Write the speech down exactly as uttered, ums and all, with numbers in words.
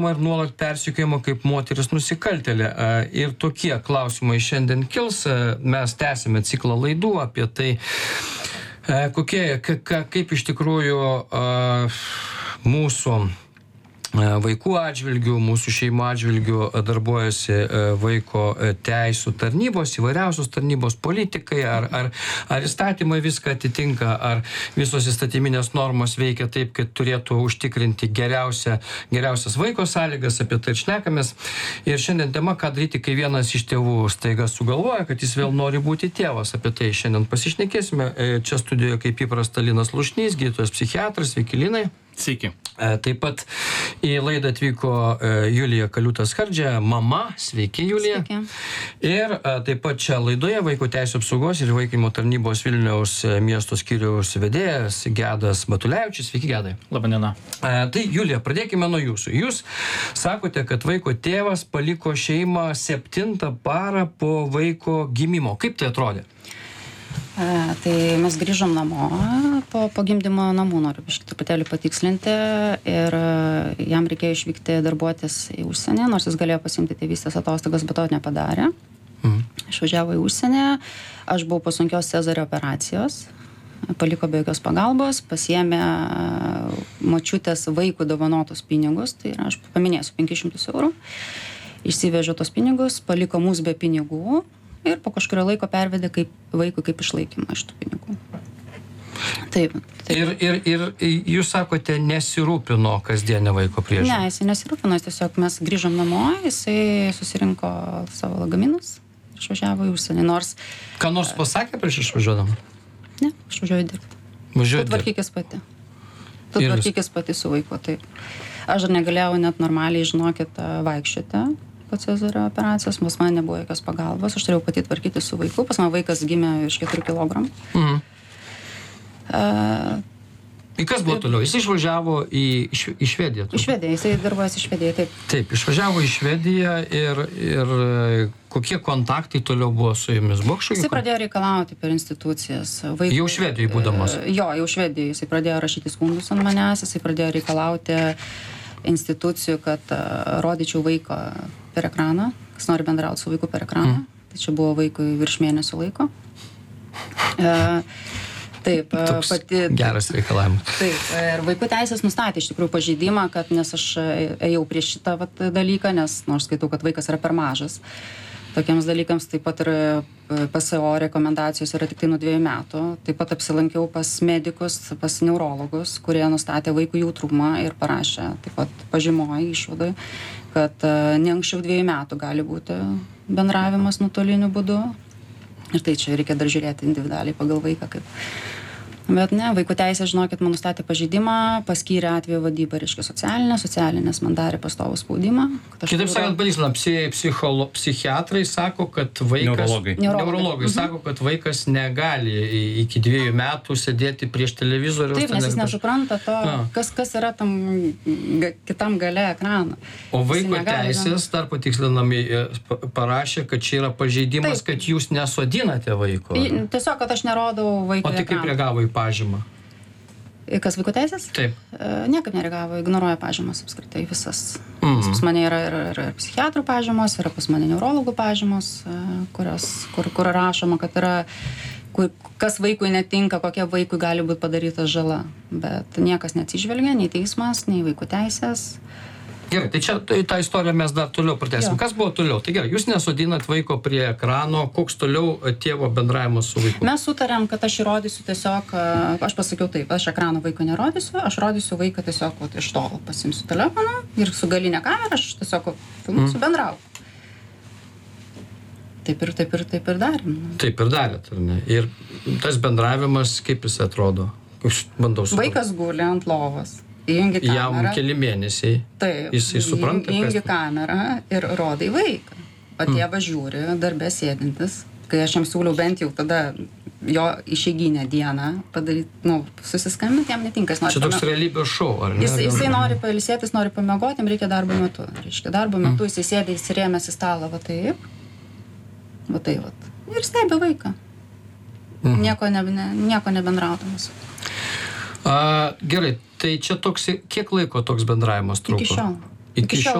ir nuolat persekiojama kaip moteris nusikaltėlė. Ir tokie klausimai šiandien kils. Mes tęsime ciklą laidų apie tai, kokie, ka, kaip iš tikrųjų mūsų vaikų atžvilgių, mūsų šeimų atžvilgių darbuojasi vaiko teisų tarnybos, įvairiausios tarnybos politikai, ar, ar, ar įstatymai viską atitinka, ar visos įstatyminės normos veikia taip, kad turėtų užtikrinti geriausia, geriausias vaiko sąlygas, apie tai ir šnekamės. Ir šiandien tema, ką daryti, kai vienas iš tėvų staiga sugalvoja, kad jis vėl nori būti tėvas. Apie tai šiandien pasišnekėsime. Čia studijoje kaip įprasta Linas Lušnys, gydytojas psichiatras. Sveiki, Linai. Sveiki. Taip pat į laidą atvyko Julija Kaliutas-Skardžia, mama. Sveiki, Julija. Sveiki. Ir taip pat čia laidoje Vaiko teisių apsaugos ir įvaikinimo tarnybos Vilniaus miesto skyriaus vedėjas Gedas Matulevičius. Sveiki, Gedai. Labadiena. Tai, Julija, pradėkime nuo jūsų. Jūs sakote, kad vaiko tėvas paliko šeimą septintą parą po vaiko gimimo. Kaip tai atrodė? E, tai mes grįžom namo, po, po gimdymo namų, noriu biškį truputėlį patikslinti, ir jam reikėjo išvykti darbuotis į užsienį, nors jis galėjo pasiimti tėvystės atostogas, bet to nepadarė. Mhm. Išvažiavo į užsienį, aš buvau po sunkios Cezario operacijos, paliko be jokios pagalbos, pasiėmė močiutės vaikų dovanotus pinigus, tai aš paminėsiu penkis šimtus eurų, išsivežė tos pinigus, paliko mus be pinigų, ir po kažkurio laiko pervedė kaip vaikui kaip išlaikymą iš tų pinigų. Taip. taip. Ir, ir, ir jūs sakote, nesirūpino kasdienę vaiko priežiūrą? Ne, jisai nesirūpino, jis tiesiog mes grįžom namo, jisai susirinko savo lagaminus ir išvažiavo į užsienį, nors... Ką nors pasakė prieš išvažiuodama? Ne, išvažiuoju dirbti. Važiuoju tu tvarkykis pati. Tu Ir tvarkykis pati su vaiku, taip. Aš dar negalėjau net normaliai, žinokit, vaikščioti po Cezario operacijos, pas man nebuvo jokios pagalbos, aš turėjau pati tvarkyti su vaiku, pas man vaikas gimė iš keturių kilogramų. Mhm. Uh, Ir kas buvo toliau? Jis išvažiavo į, į Švediją. Į Švediją, jisai darbuojasi Švedijoje, taip. Taip, išvažiavo į Švediją ir, ir kokie kontaktai toliau buvo su jumis? Buvo kažkokie? Jisai pradėjo reikalauti per institucijas. Vaikų, jau Švedijoje būdamas? Jo, jau Švedijoje. Jisai pradėjo rašyti skundus ant manęs, jisai pradėjo reikalauti institucijų, kad uh, rodyčiau vaiką per ekraną, kas nori bendrauti su vaiku per ekraną. Mm. Tai čia buvo vaikui virš mėnesio laiko. Uh, taip, Toks pati... geras reikalavimas. Taip, ir vaikų teisės nustatė iš tikrųjų pažeidimą, kad nes aš ėjau prieš šitą vat, dalyką, nes nors skaitau, kad vaikas yra per mažas. Tokiems dalykams taip pat ir P S O rekomendacijos yra tik tai nuo dviejų metų. Taip pat apsilankiau pas medikus, pas neurologus, kurie nustatė vaikų jautrumą ir parašė taip pat pažymoje išvadai, kad ne anksčiau dviejų metų gali būti bendravimas nuotoliniu būdu. Ir tai čia reikia dar žiūrėti individualiai pagal vaiką. Kaip. Bet ne, vaikų teisė, žinokit, man nustatė pažeidimą, paskyrė atvejo vadybą, reiškia socialinę, socialinės man darė pastovų spaudimą. Kitaip sakant, palyginti, psi, psicholo, psichiatrai sako, kad vaikas... Neurologai. Neurologai, neurologai mhm. sako, kad vaikas negali iki dviejų metų sėdėti prieš televizorių. Taip, nes jis nesupranta to, kas, kas yra tam kitam gale ekrano. O vaiko negali, teisės, dar patikslinami, parašė, kad čia yra pažeidimas, taip, kad jūs nesodinate vaiko. Tiesiog, kad aš nerodau vaiko ekraną. O tai kaip reagavo į pažymą? Kas vaiko teisės? Taip. E, niekaip nereagavo, ignoruoja pažymas apskritai visas. Mm-hmm. Pas mane yra ir, ir, ir psichiatrų pažymos, yra pas mane neurologų pažymos, kurios, kur, kur rašoma, kad yra, kur, kas vaikui netinka, kokia vaikui gali būti padaryta žala. Bet niekas neatsižvelgia, nei teismas, nei vaiko teisės. Gerai, tai čia tai, tą istoriją mes dar toliau pratęsim. Kas buvo toliau? Tai gerai, jūs nesodinat vaiko prie ekrano, koks toliau tėvo bendravimas su vaiku? Mes sutarėm, kad aš įrodysiu tiesiog, aš pasakiau taip, aš ekrano vaiko nerodysiu, aš rodysiu vaiką tiesiog vat, iš tolo, pasimsiu telefoną ir su galinė kamera aš tiesiog filmuosiu mm. bendrau. Taip ir taip ir taip ir darėm. Taip ir darėt, ar ne? Ir tas bendravimas, kaip jis atrodo? Aš bandau suprasti. Vaikas guli ant lovos. Įjungi kamerą. Jam keli mėnesiai. Taip. Jisai supranta, įjungi kas... kamerą ir rodai vaiką. O tėvas mm. žiūri, darbė sėdintis. Kai aš jam siūliau bent jau tada jo išeiginę dieną padaryti, nu, susiskambinti, jam netinka. Čia toks pame... realybės šou, ar ne? Jis, jisai nori pailsėtis, nori pamiegoti, jam reikia darbo metu. Reiškia, darbo metu mm. jisai sėdė, įsirėmęs į stalą, va taip. Va taip, va. Ir stebi vaiką. Mm. Nieko, ne, ne, nieko nebendraudamas. A, gerai, tai čia toks, kiek laiko toks bendravimas truko? Iki šiol. iki šiol